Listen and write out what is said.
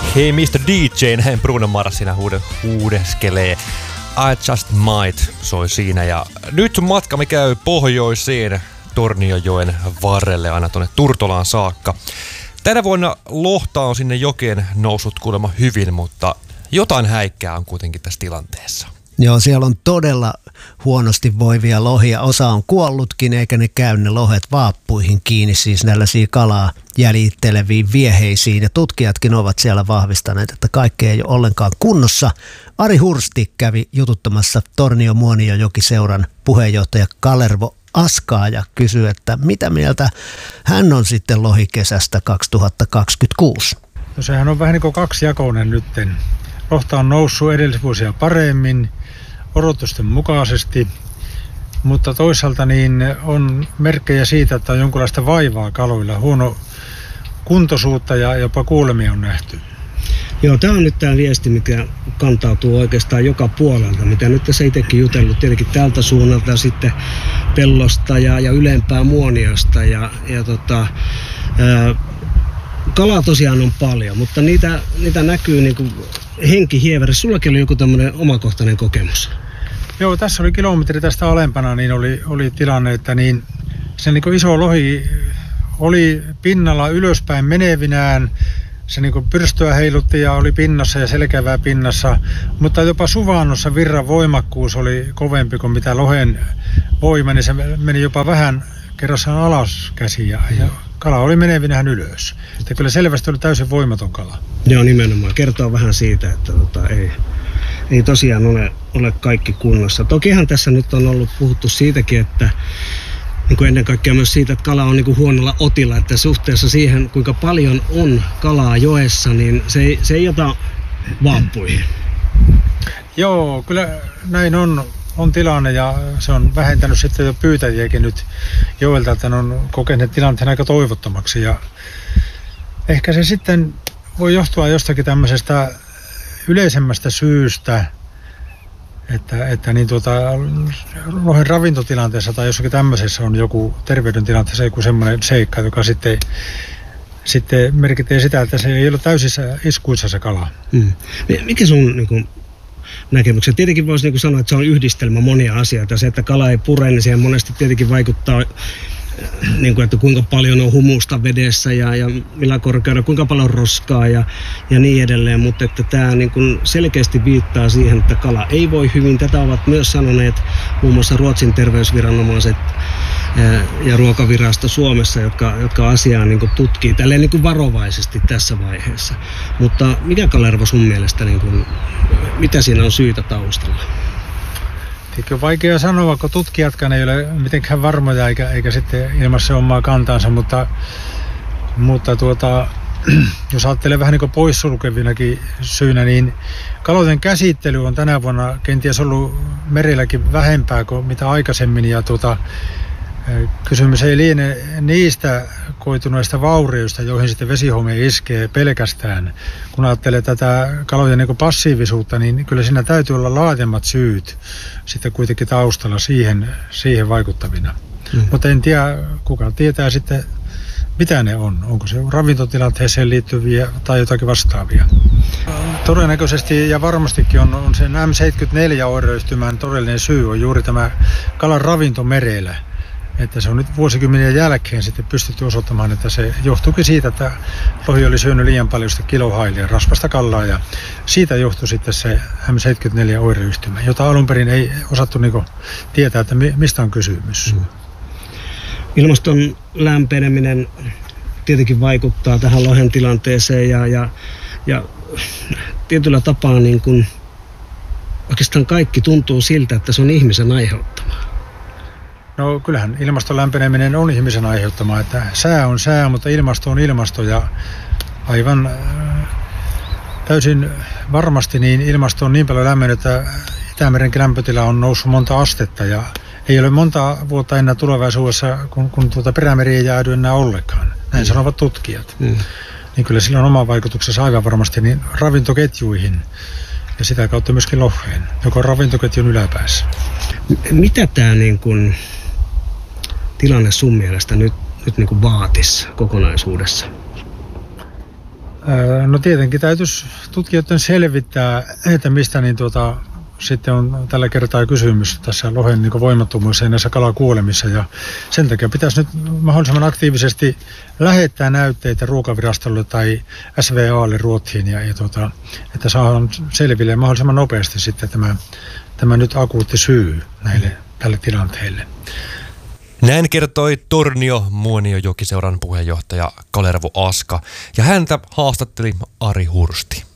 Hei Mr. DJ, näin Bruno Mars siinä huudeskelee. I Just Might soi siinä ja nyt matkamme käy pohjoiseen Tornionjoen varrelle aina tuonne Turtolaan saakka. Tänä vuonna lohta on sinne jokeen noussut kuulemma hyvin, mutta jotain häikkää on kuitenkin tässä tilanteessa. Joo, siellä on todella huonosti voivia lohia. Osa on kuollutkin, eikä ne käy ne lohet vaappuihin kiinni, siis tällaisiin kalaa jäljitteleviin vieheisiin. Ja tutkijatkin ovat siellä vahvistaneet, että kaikki ei ole ollenkaan kunnossa. Ari Hursti kävi jututtamassa Tornio-Muonionjoki-seuran puheenjohtaja Kalervo Askaa ja kysyi, että mitä mieltä hän on sitten lohikesästä 2026. No sehän on vähän niin kuin kaksijakoinen nytten. Lohta on noussut edellisvuosia paremmin, odotusten mukaisesti, mutta toisaalta niin on merkkejä siitä, että on jonkinlaista vaivaa kaloilla, huono kuntoisuutta ja jopa kuolemia on nähty. Joo, tämä on nyt tämä viesti, mikä kantautuu oikeastaan joka puolelta, mitä nyt tässä itsekin jutellut tietenkin tältä suunnalta, sitten Pellosta ja ylempää Muoniosta kalaa tosiaan on paljon, mutta niitä näkyy niin kuin henkihieverissä. Sullakin oli joku tämmöinen omakohtainen kokemus. Joo, tässä oli kilometri tästä alempana, niin oli tilanne, että niin, se niin kuin iso lohi oli pinnalla ylöspäin menevinään. Se niin kuin pyrstöä heilutti ja oli pinnassa ja selkävää pinnassa, mutta jopa suvannossa virran voimakkuus oli kovempi kuin mitä lohen voima, niin se meni jopa vähän kerrassaan alas käsiä ja kala oli menevinään ylös. Että kyllä selvästi oli täysin voimaton kala. Joo, nimenomaan. Kertoo vähän siitä, että ei tosiaan ole kaikki kunnossa. Tokihan tässä nyt on ollut puhuttu siitäkin, että niin kuin ennen kaikkea myös siitä, että kala on niin kuin huonolla otilla, että suhteessa siihen, kuinka paljon on kalaa joessa, niin se ei ota vaappuihin. Joo, kyllä näin on tilanne ja se on vähentänyt sitten jo pyytäjiäkin nyt joelta, että ne on kokeneet tilanteen aika toivottomaksi ja ehkä se sitten voi johtua jostakin tämmöisestä yleisemmästä syystä, että niin lohen ravintotilanteessa tai jossakin tämmöisessä on joku terveydentilanteessa joku semmoinen seikka, joka sitten merkitsee sitä, että se ei ole täysissä iskuissa se kala. Mikä sun niin näkemykset? Tietenkin voisi niin sanoa, että se on yhdistelmä monia asioita. Se, että kala ei pure, niin siihen monesti tietenkin vaikuttaa, niin kuin, että kuinka paljon on humusta vedessä ja millä korkeudella, kuinka paljon roskaa ja niin edelleen. Mutta että tämä niin kuin selkeästi viittaa siihen, että kala ei voi hyvin. Tätä ovat myös sanoneet muun muassa Ruotsin terveysviranomaiset ja ruokavirasto Suomessa, jotka asiaa niin kuin tutkii tälleen niin kuin varovaisesti tässä vaiheessa. Mutta mikä, Kalervo, sun mielestä, niin kuin, mitä siinä on syytä taustalla? On vaikea sanoa, kun tutkijatkaan ei ole mitenkään varmoja eikä sitten ilmassa omaa kantaansa, mutta jos ajattelee vähän niin kuin poissulkevinakin syynä, niin kalojen käsittely on tänä vuonna kenties ollut merelläkin vähempää kuin mitä aikaisemmin ja kysymys ei liene niistä koituneista vaurioista, joihin sitten vesihome iskee pelkästään. Kun ajattelee tätä kalojen niin kuin passiivisuutta, niin kyllä siinä täytyy olla laajemmat syyt sitten kuitenkin taustalla siihen vaikuttavina. Mutta en tiedä, kuka tietää sitten, mitä ne on. Onko se ravintotilanteeseen liittyviä tai jotakin vastaavia. Todennäköisesti ja varmastikin on sen M74-oireyhtymän todellinen syy on juuri tämä kalan ravinto merellä. Että se on nyt vuosikymmenien jälkeen sitten pystytty osoittamaan, että se johtuukin siitä, että lohi oli syönyt liian paljon sitä kilohailia, rasvasta kallaa ja siitä johtui sitten se M74-oireyhtymä, jota alun perin ei osattu tietää, että mistä on kysymys. Ilmaston lämpeneminen tietenkin vaikuttaa tähän lohen tilanteeseen ja tietyllä tapaa niin kuin oikeastaan kaikki tuntuu siltä, että se on ihmisen aiheuttamaa. No kyllähän ilmaston lämpeneminen on ihmisen aiheuttama, että sää on sää, mutta ilmasto on ilmasto ja aivan täysin varmasti niin ilmasto on niin paljon lämmennyt, että Itämeren lämpötila on noussut monta astetta ja ei ole monta vuotta enää tulevaisuudessa, kun Perämeri ei jäädy enää ollenkaan. Näin sanovat tutkijat. Niin kyllä sillä on oma vaikutuksensa aivan varmasti niin ravintoketjuihin ja sitä kautta myöskin loheen, joka on ravintoketjun yläpäässä. Mitä tämä niin kun tilanne sun mielestä nyt niin kuin vaatisi kokonaisuudessa? No tietenkin täytyisi tutkijoiden selvittää, että mistä sitten on tällä kertaa kysymys tässä lohen voimattomuudessa ja näissä kalakuolemissa. Ja sen takia pitäisi nyt mahdollisimman aktiivisesti lähettää näytteitä Ruokavirastolle tai SVAlle Ruotsiin, että saadaan selville mahdollisimman nopeasti sitten tämä nyt akuutti syy tälle tilanteelle. Näin kertoi Tornio Muonionjokiseuran puheenjohtaja Kalervo Aska, ja häntä haastatteli Ari Hursti.